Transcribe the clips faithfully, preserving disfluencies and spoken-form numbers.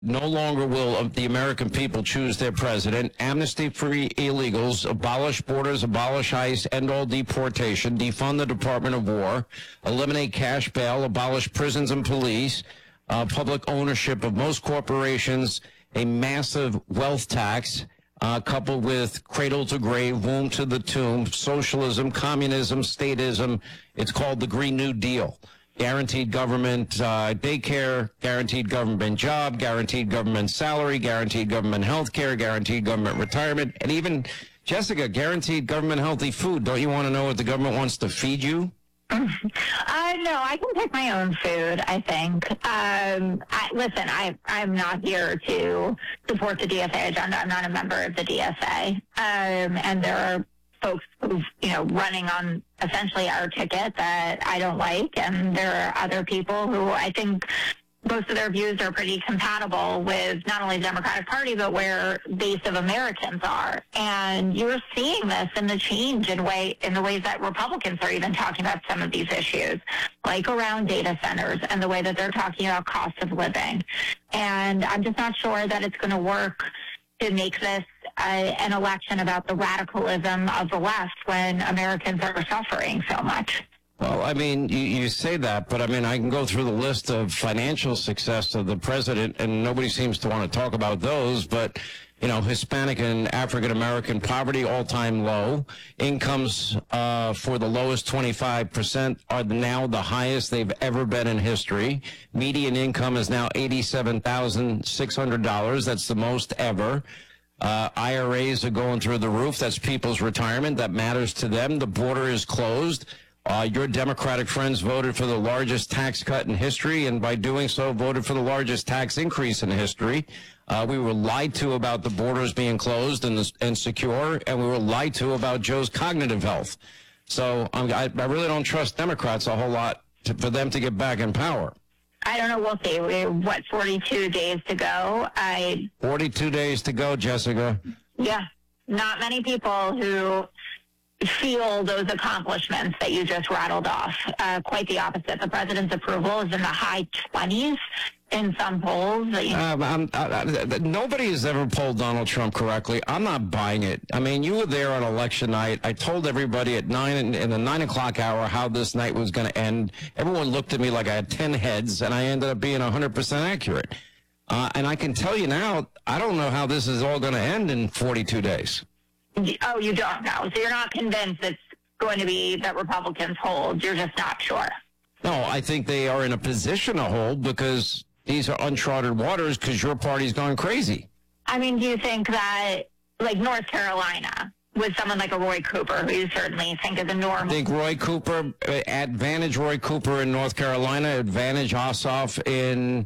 no longer will the American people choose their president. Amnesty for illegals, abolish borders, abolish ICE, end all deportation, defund the Department of War, eliminate cash bail, abolish prisons and police, uh, public ownership of most corporations, a massive wealth tax, uh, coupled with cradle to grave, womb to the tomb, socialism, communism, statism. It's called the Green New Deal. Guaranteed government uh, daycare, guaranteed government job, guaranteed government salary, guaranteed government health care, guaranteed government retirement, and even, Jessica, guaranteed government healthy food. Don't you want to know what the government wants to feed you? Uh, no, I can pick my own food, I think. Um, I, listen, I, I'm not here to support the D S A agenda. I'm not a member of the D S A. Um, and there are folks who've, you know, running on essentially our ticket that I don't like. And there are other people who I think most of their views are pretty compatible with not only the Democratic Party, but where base of Americans are. And you're seeing this in the change in way in the ways that Republicans are even talking about some of these issues, like around data centers and the way that they're talking about cost of living. And I'm just not sure that it's going to work to make this uh, an election about the radicalism of the left when Americans are suffering so much. Well, I mean, you, you say that, but I mean, I can go through the list of financial success of the president, and nobody seems to want to talk about those, but, you know, Hispanic and African-American poverty, all-time low. Incomes uh, for the lowest twenty-five percent are now the highest they've ever been in history. Median income is now eighty-seven thousand six hundred dollars. That's the most ever. Uh, I R As are going through the roof. That's people's retirement. That matters to them. The border is closed. Uh, your Democratic friends voted for the largest tax cut in history, and by doing so, voted for the largest tax increase in history. Uh, we were lied to about the borders being closed and, and secure, and we were lied to about Joe's cognitive health. So um, I, I really don't trust Democrats a whole lot to, for them to get back in power. I don't know. We'll see. We're, what, forty-two days to go? I forty-two days to go, Jessica. Yeah. Not many people who feel those accomplishments that you just rattled off. Uh, quite the opposite. The president's approval is in the high twenties in some polls. You know. um, I'm, I, I, nobody has ever polled Donald Trump correctly. I'm not buying it. I mean, you were there on election night. I told everybody at nine in, in the nine o'clock hour how this night was going to end. Everyone looked at me like I had ten heads, and I ended up being one hundred percent accurate. Uh, and I can tell you now, I don't know how this is all going to end in forty-two days. Oh, you don't know. So you're not convinced it's going to be that Republicans hold. You're just not sure. No, I think they are in a position to hold because these are uncharted waters because your party's gone crazy. I mean, do you think that, like North Carolina, with someone like a Roy Cooper, who you certainly think is a normal... I think Roy Cooper, advantage Roy Cooper in North Carolina, advantage Ossoff in...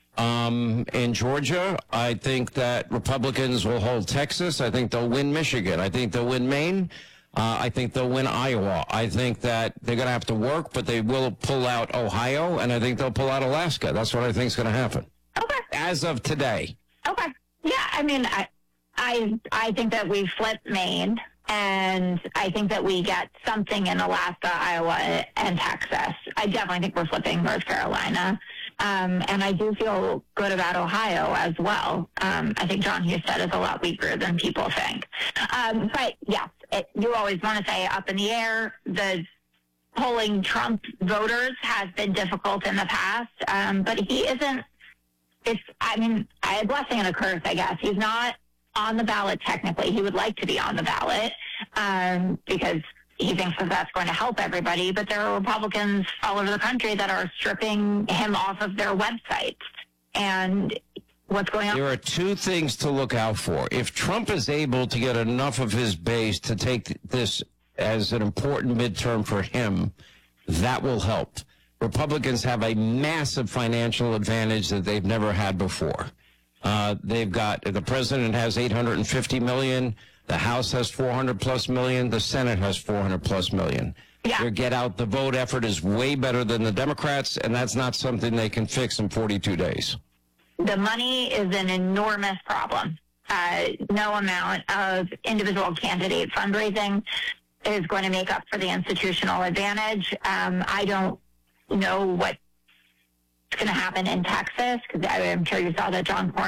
Um, in Georgia, I think that Republicans will hold Texas. I think they'll win Michigan. I think they'll win Maine. Uh, I think they'll win Iowa. I think that they're going to have to work, but they will pull out Ohio, and I think they'll pull out Alaska. That's what I think is going to happen. Okay. As of today. Okay. Yeah, I mean, I, I, I think that we flip Maine, and I think that we get something in Alaska, Iowa, and Texas. I definitely think we're flipping North Carolina. Um, and I do feel good about Ohio as well. Um, I think John Husted is a lot weaker than people think. Um, but, yes, it, you always want to say up in the air. The polling Trump voters has been difficult in the past, um, but he isn't – it's. I mean, a blessing and a curse, I guess. He's not on the ballot technically. He would like to be on the ballot um, because – he thinks that that's going to help everybody, but there are Republicans all over the country that are stripping him off of their websites. And what's going on? There are two things to look out for. If Trump is able to get enough of his base to take this as an important midterm for him, that will help. Republicans have a massive financial advantage that they've never had before. Uh, they've got, the president has eight hundred fifty million dollars. The House has four hundred plus million. The Senate has four hundred plus million. Yeah. Their get out the vote effort is way better than the Democrats, and that's not something they can fix in forty-two days. The money is an enormous problem. Uh, no amount of individual candidate fundraising is going to make up for the institutional advantage. Um, I don't know what going to happen in Texas, because I'm sure you saw that John Cornyn